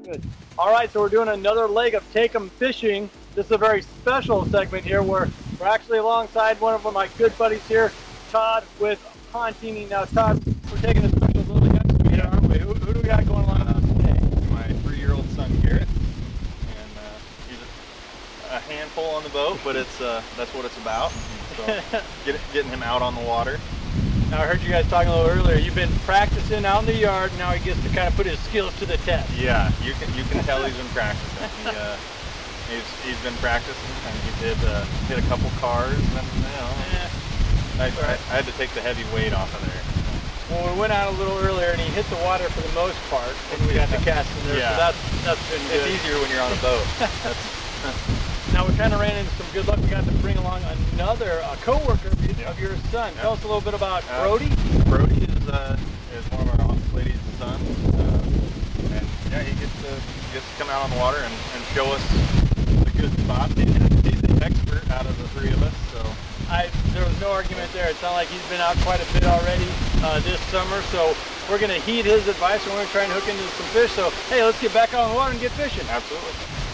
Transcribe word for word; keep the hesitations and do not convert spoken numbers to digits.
Good. All right, so we're doing another leg of Take 'em Fishing. This is a very special segment here where we're actually alongside one of my good buddies here, Todd with Pontini. Now, Todd, we're taking a special little guest here, aren't we? Who, who do we got going along with us today? My three-year-old son, Garrett, and uh, he's a, a handful on the boat, but it's uh, that's what it's about. So get, getting him out on the water. Now, I heard you guys talking a little earlier. You've been practicing out in the yard. Now he gets to kind of put his skills to the test. Yeah, you can you can tell he's been practicing. He, uh, he's he's been practicing, and he did uh, hit a couple cars, and you know, Yeah. I, I, I had to take the heavy weight off of there. Well, we went out a little earlier, and he hit the water for the most part, and we got the cast in there. Yeah. So that's that's been good. It's easier when you're on a boat. That's, Now we kind of ran into some good luck. We got to bring along another uh, co-worker of, your- of your son. Yeah. Tell us a little bit about Uh, Brody. Brody is uh, is one of our office ladies' sons, uh, and yeah, he gets to gets to come out on the water and, and show us the good spots. He, he's the expert out of the three of us, so I there was no argument there. It sounded like he's been out quite a bit already uh, this summer. So we're going to heed his advice, and we're going to try and hook into some fish. So hey, let's get back out on the water and get fishing. absolutely.